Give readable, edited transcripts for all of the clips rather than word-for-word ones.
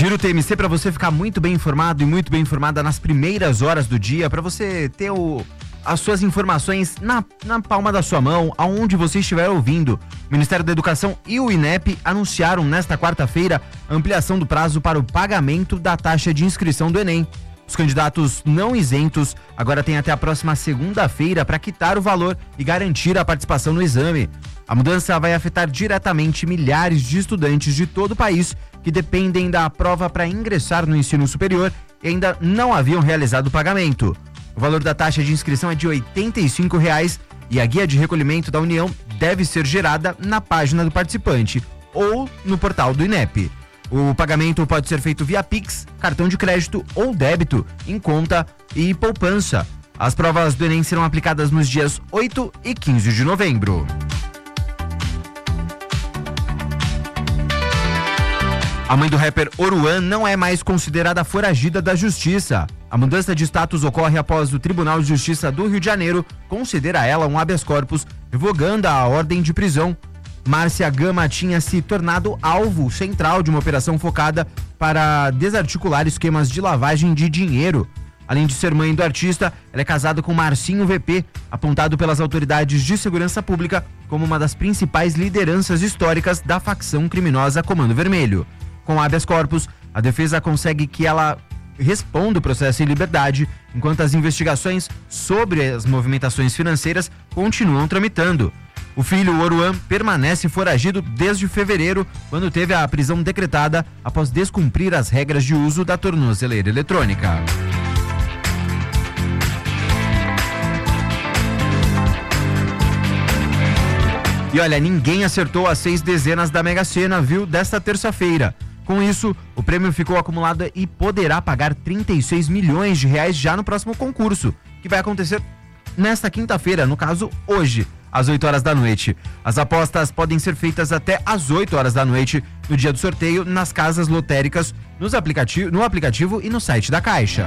Giro TMC para você ficar muito bem informado e muito bem informada nas primeiras horas do dia, para você ter as suas informações na palma da sua mão, aonde você estiver ouvindo. O Ministério da Educação e o INEP anunciaram nesta quarta-feira a ampliação do prazo para o pagamento da taxa de inscrição do Enem. Os candidatos não isentos agora têm até a próxima segunda-feira para quitar o valor e garantir a participação no exame. A mudança vai afetar diretamente milhares de estudantes de todo o país que dependem da prova para ingressar no ensino superior e ainda não haviam realizado o pagamento. O valor da taxa de inscrição é de R$ 85,00 e a guia de recolhimento da União deve ser gerada na página do participante ou no portal do INEP. O pagamento pode ser feito via Pix, cartão de crédito ou débito, em conta e poupança. As provas do Enem serão aplicadas nos dias 8 e 15 de novembro. A mãe do rapper Oruan não é mais considerada foragida da justiça. A mudança de status ocorre após o Tribunal de Justiça do Rio de Janeiro considerar ela um habeas corpus, revogando a ordem de prisão. Márcia Gama tinha se tornado alvo central de uma operação focada para desarticular esquemas de lavagem de dinheiro. Além de ser mãe do artista, ela é casada com Marcinho VP, apontado pelas autoridades de segurança pública como uma das principais lideranças históricas da facção criminosa Comando Vermelho. Com habeas corpus, a defesa consegue que ela responda o processo em liberdade, enquanto as investigações sobre as movimentações financeiras continuam tramitando. O filho Oruan permanece foragido desde fevereiro, quando teve a prisão decretada após descumprir as regras de uso da tornozeleira eletrônica. E olha, ninguém acertou as 6 dezenas da Mega Sena, viu, desta terça-feira. Com isso, o prêmio ficou acumulado e poderá pagar R$ 36 milhões já no próximo concurso, que vai acontecer nesta quinta-feira, no caso, hoje, às 8 horas da noite. As apostas podem ser feitas até às 8 horas da noite, no dia do sorteio, nas casas lotéricas, no aplicativo e no site da Caixa.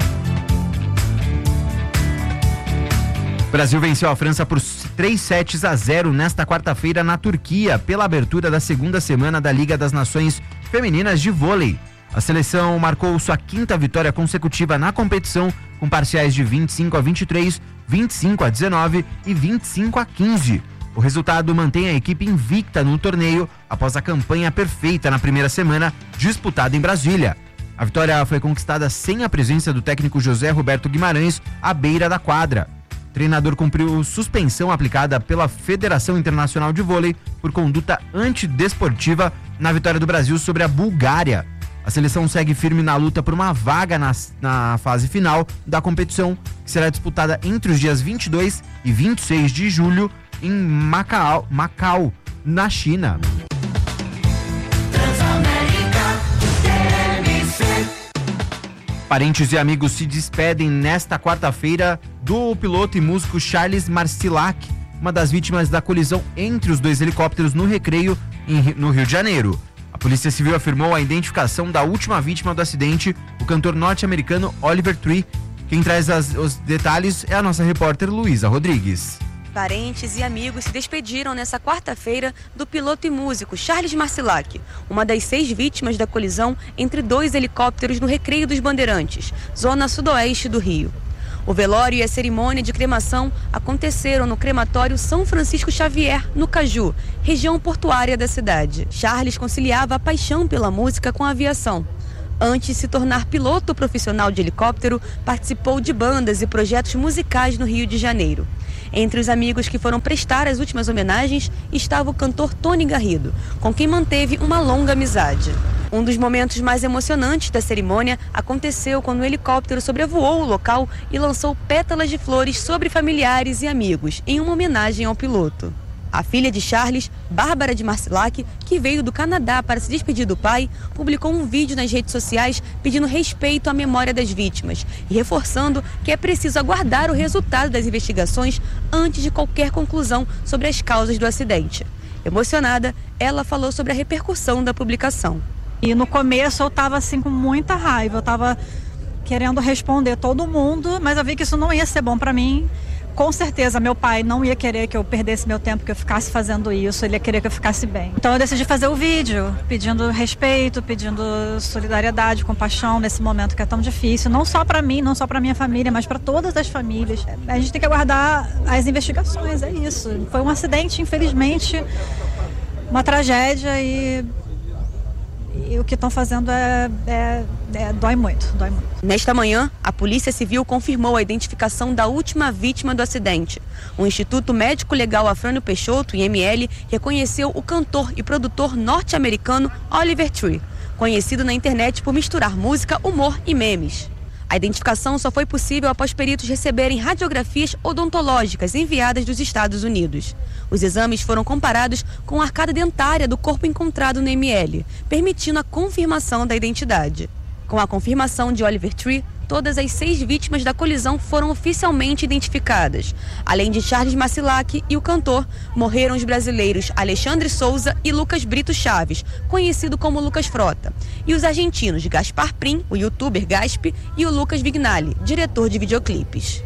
O Brasil venceu a França por 3-0 nesta quarta-feira na Turquia, pela abertura da segunda semana da Liga das Nações Femininas de Vôlei. A seleção marcou sua 5ª vitória consecutiva na competição, com parciais de 25-23, 25-19 e 25-15. O resultado mantém a equipe invicta no torneio após a campanha perfeita na primeira semana, disputada em Brasília. A vitória foi conquistada sem a presença do técnico José Roberto Guimarães à beira da quadra. O treinador cumpriu suspensão aplicada pela Federação Internacional de Vôlei por conduta antidesportiva na vitória do Brasil sobre a Bulgária. A seleção segue firme na luta por uma vaga na fase final da competição, que será disputada entre os dias 22 e 26 de julho em Macau, na China. Parentes e amigos se despedem nesta quarta-feira do piloto e músico Charles Marcilac, uma das vítimas da colisão entre os 2 helicópteros no Recreio, no Rio de Janeiro. A Polícia Civil afirmou a identificação da última vítima do acidente, o cantor norte-americano Oliver Tree. Quem traz os detalhes é a nossa repórter Luísa Rodrigues. Parentes e amigos se despediram nessa quarta-feira do piloto e músico Charles Marcilac, uma das 6 vítimas da colisão entre 2 helicópteros no Recreio dos Bandeirantes, zona sudoeste do Rio. O velório e a cerimônia de cremação aconteceram no crematório São Francisco Xavier, no Caju, região portuária da cidade. Charles conciliava a paixão pela música com a aviação. Antes de se tornar piloto profissional de helicóptero, participou de bandas e projetos musicais no Rio de Janeiro. Entre os amigos que foram prestar as últimas homenagens estava o cantor Tony Garrido, com quem manteve uma longa amizade. Um dos momentos mais emocionantes da cerimônia aconteceu quando o helicóptero sobrevoou o local e lançou pétalas de flores sobre familiares e amigos, em uma homenagem ao piloto. A filha de Charles, Bárbara de Marcilac, que veio do Canadá para se despedir do pai, publicou um vídeo nas redes sociais pedindo respeito à memória das vítimas e reforçando que é preciso aguardar o resultado das investigações antes de qualquer conclusão sobre as causas do acidente. Emocionada, ela falou sobre a repercussão da publicação. E no começo eu estava assim com muita raiva, eu estava querendo responder todo mundo, mas eu vi que isso não ia ser bom para mim, com certeza meu pai não ia querer que eu perdesse meu tempo, que eu ficasse fazendo isso, ele ia querer que eu ficasse bem. Então eu decidi fazer o vídeo, pedindo respeito, pedindo solidariedade, compaixão nesse momento que é tão difícil, não só para mim, não só para minha família, mas para todas as famílias. A gente tem que aguardar as investigações, é isso. Foi um acidente, infelizmente, uma tragédia e o que estão fazendo dói muito. Nesta manhã, a Polícia Civil confirmou a identificação da última vítima do acidente. O Instituto Médico Legal Afrânio Peixoto, IML, reconheceu o cantor e produtor norte-americano Oliver Tree, conhecido na internet por misturar música, humor e memes. A identificação só foi possível após peritos receberem radiografias odontológicas enviadas dos Estados Unidos. Os exames foram comparados com a arcada dentária do corpo encontrado no ML, permitindo a confirmação da identidade. Com a confirmação de Oliver Tree, todas as 6 vítimas da colisão foram oficialmente identificadas. Além de Charles Marcilac e o cantor, morreram os brasileiros Alexandre Souza e Lucas Brito Chaves, conhecido como Lucas Frota, e os argentinos Gaspar Prim, o youtuber Gasp, e o Lucas Vignali, diretor de videoclipes.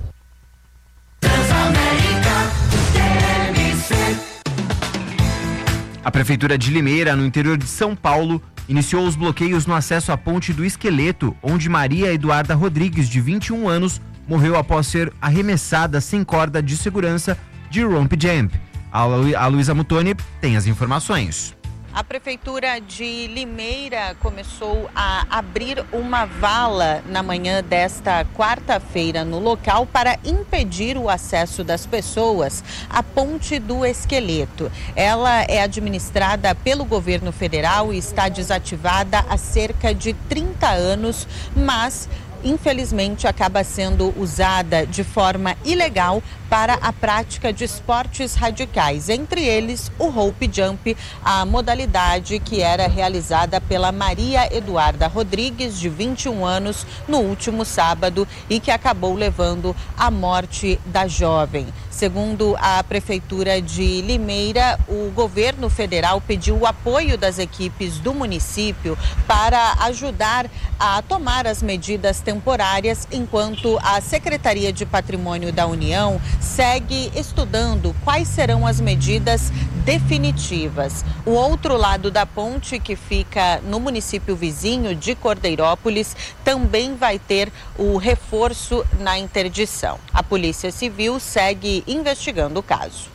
A Prefeitura de Limeira, no interior de São Paulo, iniciou os bloqueios no acesso à Ponte do Esqueleto, onde Maria Eduarda Rodrigues, de 21 anos, morreu após ser arremessada sem corda de segurança de romp jump. A Luísa Mutoni tem as informações. A Prefeitura de Limeira começou a abrir uma vala na manhã desta quarta-feira no local para impedir o acesso das pessoas à Ponte do Esqueleto. Ela é administrada pelo governo federal e está desativada há cerca de 30 anos, mas infelizmente acaba sendo usada de forma ilegal para a prática de esportes radicais, entre eles o rope jump, a modalidade que era realizada pela Maria Eduarda Rodrigues, de 21 anos, no último sábado e que acabou levando à morte da jovem. Segundo a Prefeitura de Limeira, o governo federal pediu o apoio das equipes do município para ajudar a tomar as medidas temporárias, enquanto a Secretaria de Patrimônio da União segue estudando quais serão as medidas definitivas. O outro lado da ponte, que fica no município vizinho de Cordeirópolis, também vai ter o reforço na interdição. A Polícia Civil segue investigando o caso.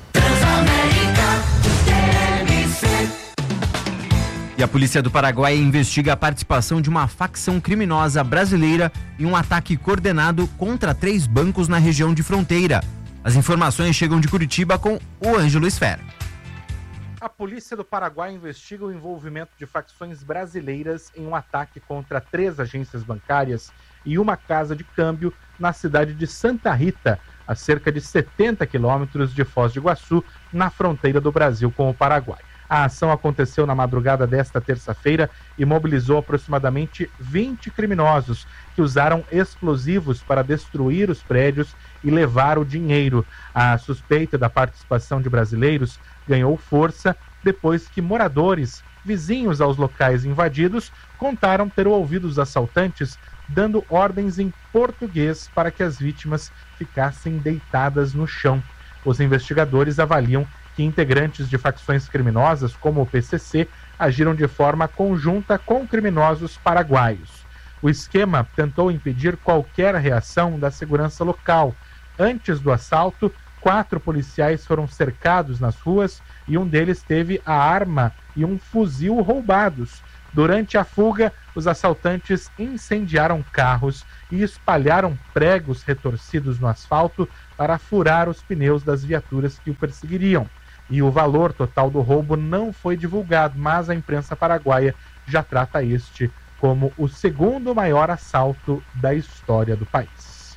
E a polícia do Paraguai investiga a participação de uma facção criminosa brasileira em um ataque coordenado contra 3 bancos na região de fronteira. As informações chegam de Curitiba com o Ângelo Esfera. A polícia do Paraguai investiga o envolvimento de facções brasileiras em um ataque contra 3 agências bancárias e uma casa de câmbio na cidade de Santa Rita, a cerca de 70 quilômetros de Foz do Iguaçu, na fronteira do Brasil com o Paraguai. A ação aconteceu na madrugada desta terça-feira e mobilizou aproximadamente 20 criminosos que usaram explosivos para destruir os prédios e levar o dinheiro. A suspeita da participação de brasileiros ganhou força depois que moradores vizinhos aos locais invadidos contaram ter ouvido os assaltantes dando ordens em português para que as vítimas ficassem deitadas no chão. Os investigadores avaliam que integrantes de facções criminosas, como o PCC, agiram de forma conjunta com criminosos paraguaios. O esquema tentou impedir qualquer reação da segurança local. Antes do assalto, 4 policiais foram cercados nas ruas e um deles teve a arma e um fuzil roubados. Durante a fuga, os assaltantes incendiaram carros e espalharam pregos retorcidos no asfalto para furar os pneus das viaturas que o perseguiriam. E o valor total do roubo não foi divulgado, mas a imprensa paraguaia já trata este como o segundo maior assalto da história do país.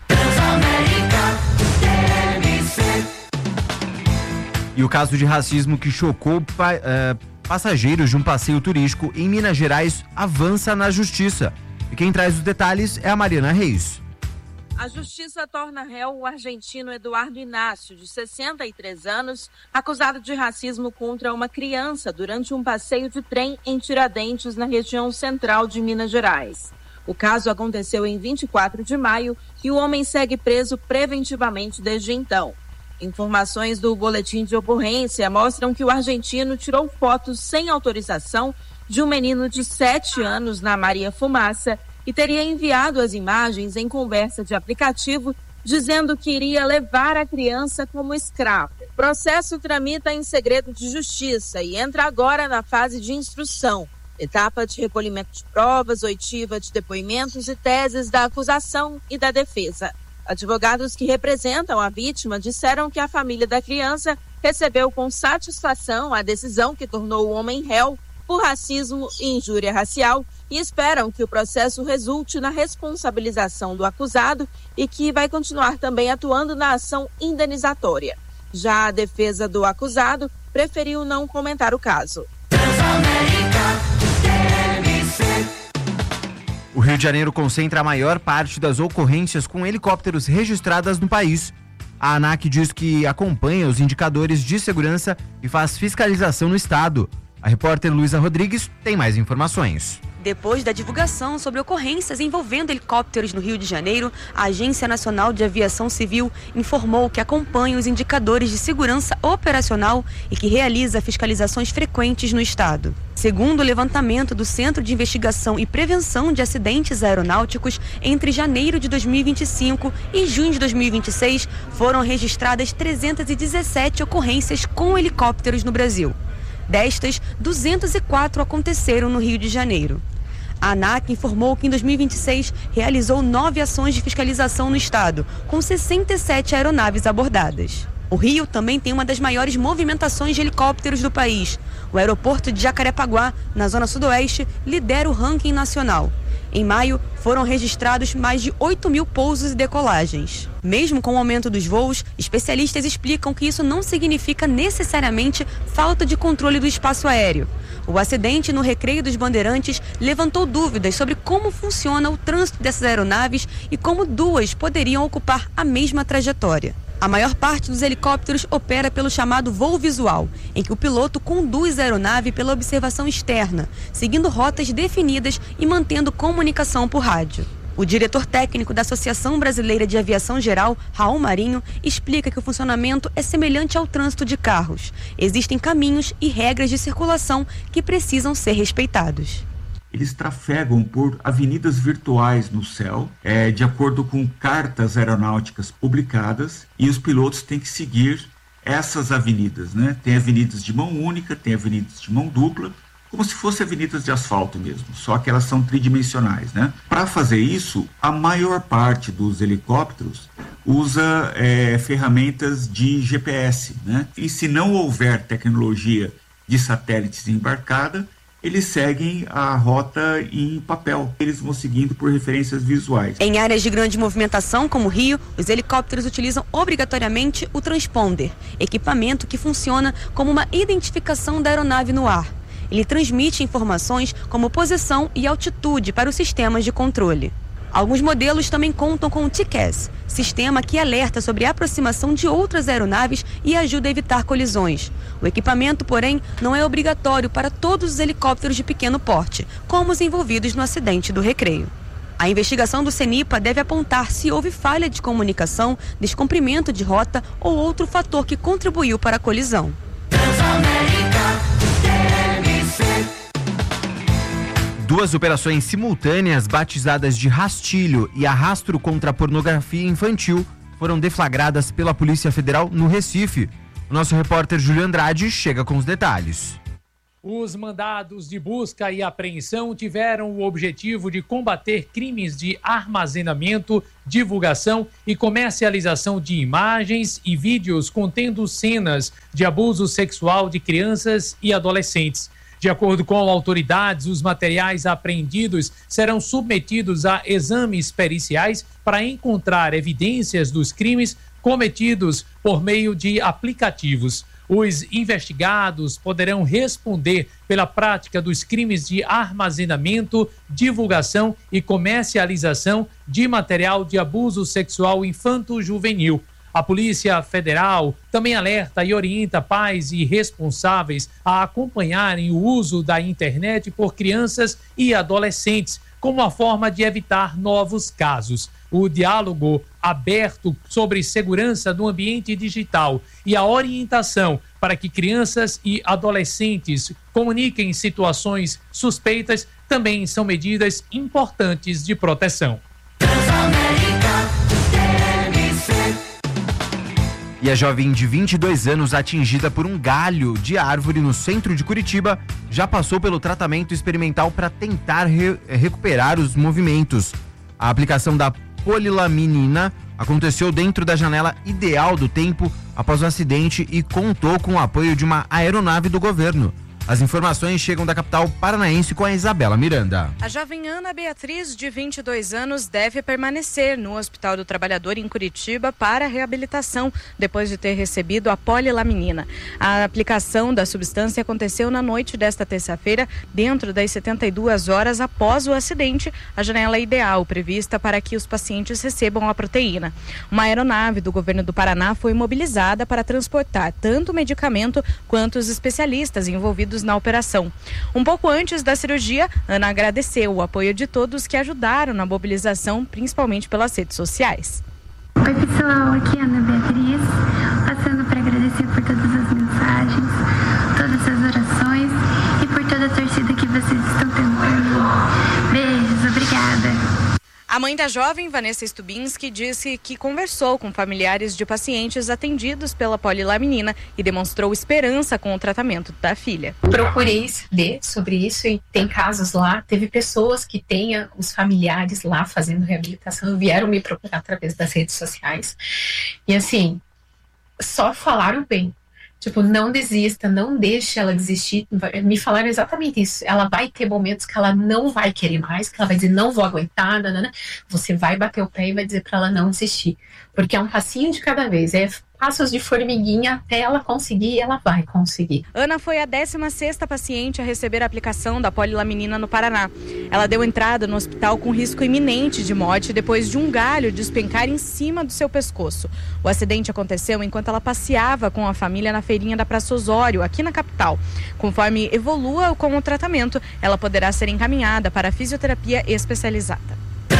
E o caso de racismo que chocou passageiros de um passeio turístico em Minas Gerais avança na justiça. E quem traz os detalhes é a Mariana Reis. A justiça torna réu o argentino Eduardo Inácio, de 63 anos, acusado de racismo contra uma criança durante um passeio de trem em Tiradentes, na região central de Minas Gerais. O caso aconteceu em 24 de maio e o homem segue preso preventivamente desde então. Informações do boletim de ocorrência mostram que o argentino tirou fotos sem autorização de um menino de 7 anos na Maria Fumaça e teria enviado as imagens em conversa de aplicativo, dizendo que iria levar a criança como escravo. O processo tramita em segredo de justiça e entra agora na fase de instrução, etapa de recolhimento de provas, oitiva de depoimentos e teses da acusação e da defesa. Advogados que representam a vítima disseram que a família da criança recebeu com satisfação a decisão que tornou o homem réu por racismo e injúria racial e esperam que o processo resulte na responsabilização do acusado e que vai continuar também atuando na ação indenizatória. Já a defesa do acusado preferiu não comentar o caso. O Rio de Janeiro concentra a maior parte das ocorrências com helicópteros registradas no país. A ANAC diz que acompanha os indicadores de segurança e faz fiscalização no estado. A repórter Luísa Rodrigues tem mais informações. Depois da divulgação sobre ocorrências envolvendo helicópteros no Rio de Janeiro, a Agência Nacional de Aviação Civil informou que acompanha os indicadores de segurança operacional e que realiza fiscalizações frequentes no estado. Segundo o levantamento do Centro de Investigação e Prevenção de Acidentes Aeronáuticos, entre janeiro de 2025 e junho de 2026, foram registradas 317 ocorrências com helicópteros no Brasil. Destas, 204 aconteceram no Rio de Janeiro. A ANAC informou que em 2026 realizou 9 ações de fiscalização no estado, com 67 aeronaves abordadas. O Rio também tem uma das maiores movimentações de helicópteros do país. O aeroporto de Jacarepaguá, na zona sudoeste, lidera o ranking nacional. Em maio, foram registrados mais de 8.000 pousos e decolagens. Mesmo com o aumento dos voos, especialistas explicam que isso não significa necessariamente falta de controle do espaço aéreo. O acidente no Recreio dos Bandeirantes levantou dúvidas sobre como funciona o trânsito dessas aeronaves e como duas poderiam ocupar a mesma trajetória. A maior parte dos helicópteros opera pelo chamado voo visual, em que o piloto conduz a aeronave pela observação externa, seguindo rotas definidas e mantendo comunicação por rádio. O diretor técnico da Associação Brasileira de Aviação Geral, Raul Marinho, explica que o funcionamento é semelhante ao trânsito de carros. Existem caminhos e regras de circulação que precisam ser respeitados. Eles trafegam por avenidas virtuais no céu, de acordo com cartas aeronáuticas publicadas, e os pilotos têm que seguir essas avenidas, né? Tem avenidas de mão única, tem avenidas de mão dupla, como se fossem avenidas de asfalto mesmo, só que elas são tridimensionais, né? Para fazer isso, a maior parte dos helicópteros usa ferramentas de GPS, né? E se não houver tecnologia de satélites embarcada, eles seguem a rota em papel. Eles vão seguindo por referências visuais. Em áreas de grande movimentação, como o Rio, os helicópteros utilizam obrigatoriamente o transponder, equipamento que funciona como uma identificação da aeronave no ar. Ele transmite informações como posição e altitude para os sistemas de controle. Alguns modelos também contam com o TCAS, sistema que alerta sobre a aproximação de outras aeronaves e ajuda a evitar colisões. O equipamento, porém, não é obrigatório para todos os helicópteros de pequeno porte, como os envolvidos no acidente do Recreio. A investigação do CENIPA deve apontar se houve falha de comunicação, descumprimento de rota ou outro fator que contribuiu para a colisão. Duas operações simultâneas, batizadas de Rastilho e Arrastro contra a Pornografia Infantil, foram deflagradas pela Polícia Federal no Recife. O nosso repórter Júlio Andrade chega com os detalhes. Os mandados de busca e apreensão tiveram o objetivo de combater crimes de armazenamento, divulgação e comercialização de imagens e vídeos contendo cenas de abuso sexual de crianças e adolescentes. De acordo com autoridades, os materiais apreendidos serão submetidos a exames periciais para encontrar evidências dos crimes cometidos por meio de aplicativos. Os investigados poderão responder pela prática dos crimes de armazenamento, divulgação e comercialização de material de abuso sexual infanto-juvenil. A Polícia Federal também alerta e orienta pais e responsáveis a acompanharem o uso da internet por crianças e adolescentes como uma forma de evitar novos casos. O diálogo aberto sobre segurança do ambiente digital e a orientação para que crianças e adolescentes comuniquem situações suspeitas também são medidas importantes de proteção. E a jovem de 22 anos atingida por um galho de árvore no centro de Curitiba já passou pelo tratamento experimental para tentar recuperar os movimentos. A aplicação da polilaminina aconteceu dentro da janela ideal do tempo após o acidente e contou com o apoio de uma aeronave do governo. As informações chegam da capital paranaense com a Isabela Miranda. A jovem Ana Beatriz, de 22 anos, deve permanecer no Hospital do Trabalhador em Curitiba para reabilitação, depois de ter recebido a polilaminina. A aplicação da substância aconteceu na noite desta terça-feira, dentro das 72 horas após o acidente, a janela ideal prevista para que os pacientes recebam a proteína. Uma aeronave do governo do Paraná foi mobilizada para transportar tanto o medicamento quanto os especialistas envolvidos na operação. Um pouco antes da cirurgia, Ana agradeceu o apoio de todos que ajudaram na mobilização, principalmente pelas redes sociais. Oi pessoal, aqui é a Ana Beatriz, passando para agradecer por todas as mensagens, todas as orações e por toda a torcida que vocês estão tendo por mim. Beijos, obrigada. A mãe da jovem, Vanessa Stubinski, disse que conversou com familiares de pacientes atendidos pela polilaminina e demonstrou esperança com o tratamento da filha. Procurei saber sobre isso e tem casos lá, teve pessoas que têm os familiares lá fazendo reabilitação, vieram me procurar através das redes sociais e assim, só falaram bem. Tipo, não desista, não deixe ela desistir. Me falaram exatamente isso. Ela vai ter momentos que ela não vai querer mais, que ela vai dizer, não vou aguentar, nanana. Você vai bater o pé e vai dizer para ela não desistir. Porque é um passinho de cada vez, é passos de formiguinha até ela conseguir e ela vai conseguir. Ana foi a 16ª paciente a receber a aplicação da polilaminina no Paraná. Ela deu entrada no hospital com risco iminente de morte depois de um galho despencar em cima do seu pescoço. O acidente aconteceu enquanto ela passeava com a família na feirinha da Praça Osório, aqui na capital. Conforme evolua com o tratamento, ela poderá ser encaminhada para a fisioterapia especializada.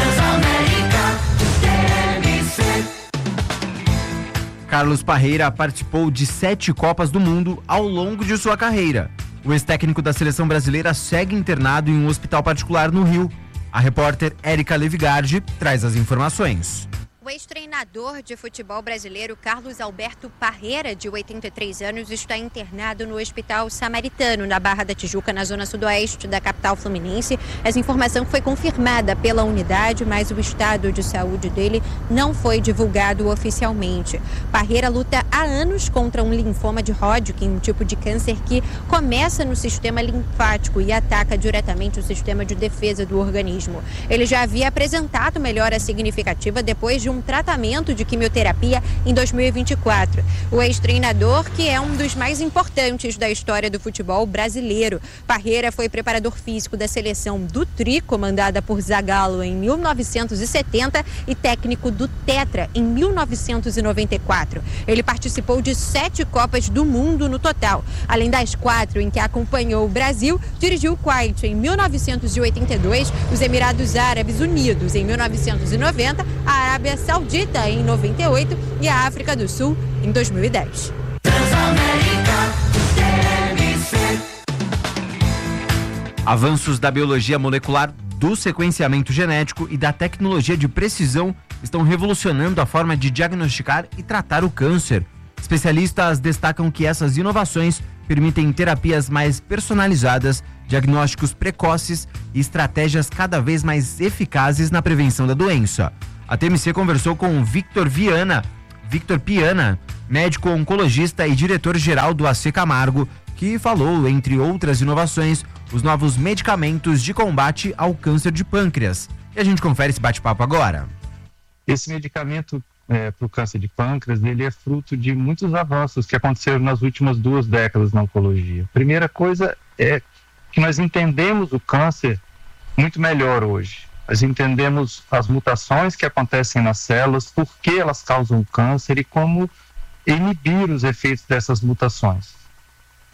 Carlos Parreira participou de 7 Copas do Mundo ao longo de sua carreira. O ex-técnico da seleção brasileira segue internado em um hospital particular no Rio. A repórter Érica Levigardi traz as informações. O ex-treinador de futebol brasileiro Carlos Alberto Parreira, de 83 anos, está internado no Hospital Samaritano, na Barra da Tijuca, na zona sudoeste da capital fluminense. Essa informação foi confirmada pela unidade, mas o estado de saúde dele não foi divulgado oficialmente. Parreira luta há anos contra um linfoma de Hodgkin, um tipo de câncer que começa no sistema linfático e ataca diretamente o sistema de defesa do organismo. Ele já havia apresentado melhora significativa depois de um tratamento de quimioterapia em 2024. O ex-treinador, que é um dos mais importantes da história do futebol brasileiro. Parreira foi preparador físico da seleção do Tri, comandada por Zagallo em 1970, e técnico do Tetra em 1994. Ele participou de 7 Copas do Mundo no total. Além das 4 em que acompanhou o Brasil, dirigiu o Kuwait em 1982, os Emirados Árabes Unidos em 1990, a Arábia Saudita em 98 e a África do Sul em 2010. Avanços da biologia molecular, do sequenciamento genético e da tecnologia de precisão estão revolucionando a forma de diagnosticar e tratar o câncer. Especialistas destacam que essas inovações permitem terapias mais personalizadas, diagnósticos precoces e estratégias cada vez mais eficazes na prevenção da doença. A TMC conversou com Victor Piana, médico oncologista e diretor-geral do AC Camargo, que falou, entre outras inovações, os novos medicamentos de combate ao câncer de pâncreas. E a gente confere esse bate-papo agora. Esse medicamento para o câncer de pâncreas, ele é fruto de muitos avanços que aconteceram nas últimas 2 décadas na oncologia. A primeira coisa é que nós entendemos o câncer muito melhor hoje. Nós entendemos as mutações que acontecem nas células, por que elas causam câncer e como inibir os efeitos dessas mutações.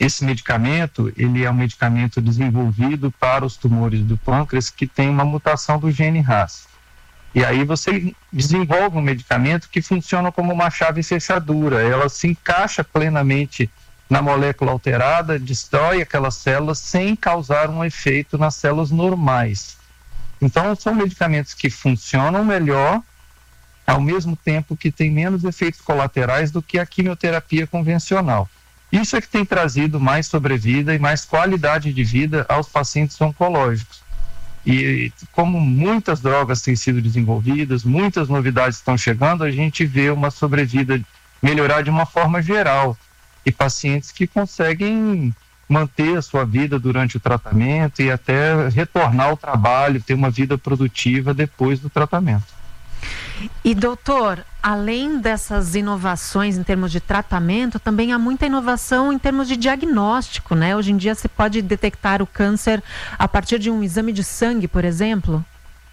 esse medicamento, ele é um medicamento desenvolvido para os tumores do pâncreas que tem uma mutação do gene RAS. E aí você desenvolve um medicamento que funciona como uma chave fechadura, ela se encaixa plenamente na molécula alterada, destrói aquelas células sem causar um efeito nas células normais. Então, são medicamentos que funcionam melhor, ao mesmo tempo que tem menos efeitos colaterais do que a quimioterapia convencional. Isso é que tem trazido mais sobrevida e mais qualidade de vida aos pacientes oncológicos. E como muitas drogas têm sido desenvolvidas, muitas novidades estão chegando, a gente vê uma sobrevida melhorar de uma forma geral. E pacientes que conseguem manter a sua vida durante o tratamento e até retornar ao trabalho, ter uma vida produtiva depois do tratamento. E doutor, além dessas inovações em termos de tratamento, também há muita inovação em termos de diagnóstico, né? Hoje em dia você pode detectar o câncer a partir de um exame de sangue, por exemplo?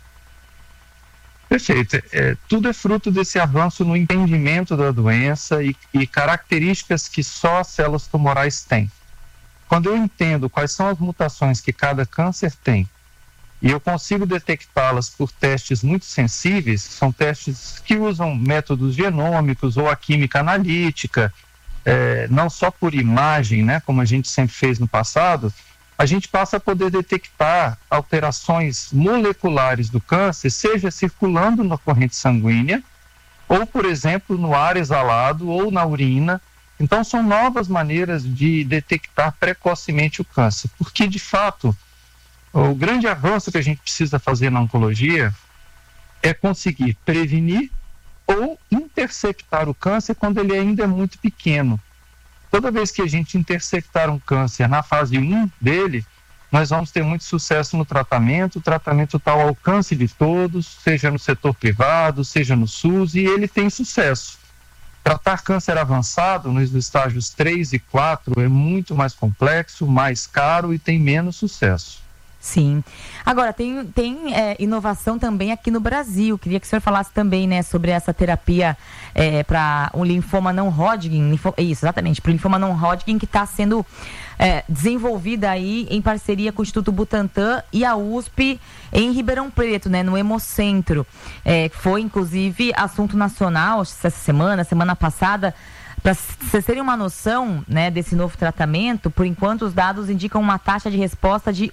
Perfeito. Tudo é fruto desse avanço no entendimento da doença e características que só as células tumorais têm. Quando eu entendo quais são as mutações que cada câncer tem, e eu consigo detectá-las por testes muito sensíveis, são testes que usam métodos genômicos ou a química analítica, não só por imagem, né, como a gente sempre fez no passado, a gente passa a poder detectar alterações moleculares do câncer, seja circulando na corrente sanguínea, ou, por exemplo, no ar exalado ou na urina. Então, são novas maneiras de detectar precocemente o câncer, porque, de fato, o grande avanço que a gente precisa fazer na oncologia é conseguir prevenir ou interceptar o câncer quando ele ainda é muito pequeno. Toda vez que a gente interceptar um câncer na fase 1 dele, nós vamos ter muito sucesso no tratamento. O tratamento está ao alcance de todos, seja no setor privado, seja no SUS, e ele tem sucesso. Tratar câncer avançado nos estágios 3 e 4 é muito mais complexo, mais caro e tem menos sucesso. Sim. Agora, tem inovação também aqui no Brasil. Queria que o senhor falasse também, né, sobre essa terapia para o linfoma não Hodgkin. Isso, exatamente, para o linfoma não Hodgkin, que está sendo desenvolvida aí em parceria com o Instituto Butantan e a USP em Ribeirão Preto, né, no Hemocentro. Foi, inclusive, assunto nacional essa semana passada. Para vocês terem uma noção, né, desse novo tratamento, por enquanto os dados indicam uma taxa de resposta de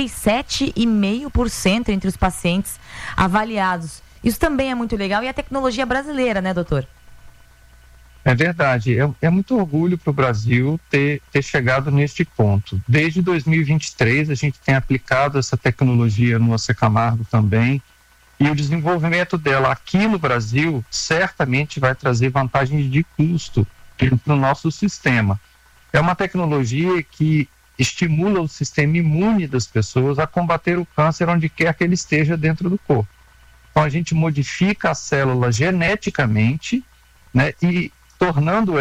87,5% entre os pacientes avaliados. Isso também é muito legal e é tecnologia brasileira, né, doutor? É verdade. É muito orgulho para o Brasil ter chegado neste ponto. Desde 2023 a gente tem aplicado essa tecnologia no AC Camargo também. E o desenvolvimento dela aqui no Brasil certamente vai trazer vantagens de custo para o nosso sistema. É uma tecnologia que estimula o sistema imune das pessoas a combater o câncer onde quer que ele esteja dentro do corpo. Então a gente modifica a célula geneticamente, né, e tornando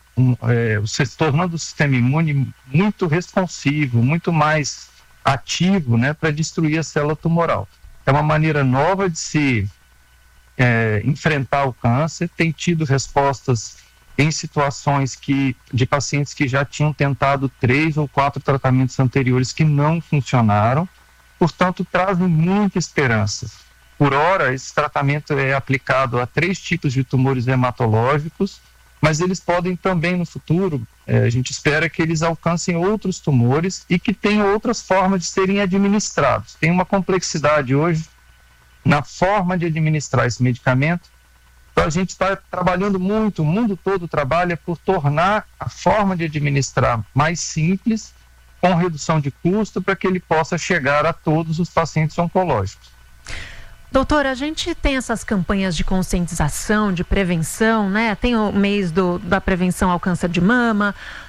o sistema imune muito responsivo, muito mais ativo, né, para destruir a célula tumoral. É uma maneira nova de se enfrentar o câncer. Tem tido respostas em situações de pacientes que já tinham tentado 3 ou 4 tratamentos anteriores que não funcionaram. Portanto, trazem muita esperança. Por hora, esse tratamento é aplicado a 3 tipos de tumores hematológicos, mas eles podem também no futuro, a gente espera que eles alcancem outros tumores e que tenham outras formas de serem administrados. Tem uma complexidade hoje na forma de administrar esse medicamento, então a gente está trabalhando muito, o mundo todo trabalha por tornar a forma de administrar mais simples, com redução de custo, para que ele possa chegar a todos os pacientes oncológicos. Doutora, a gente tem essas campanhas de conscientização, de prevenção, né? Tem o mês da prevenção ao câncer de mama,